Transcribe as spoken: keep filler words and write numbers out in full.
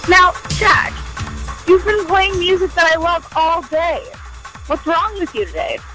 Now, Jack, you've been playing music that I love all day. What's wrong with you today?